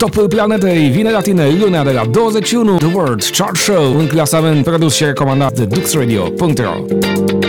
Topul Planetei vine la tine lunea de la 21. The World Chart Show, un clasament produs și recomandat de DuxRadio.ro.